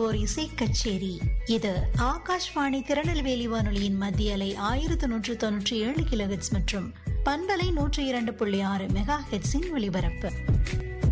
ஓர் இசை கச்சேரி. இது ஆகாஷ்வாணி திருநெல்வேலி வானொலியின் மத்திய அலை 1197 கிலோஹெர்ட்ஸ் மற்றும் பண்பலை 102.6 மெகா ஹெர்ட்ஸின் ஒலிபரப்பு.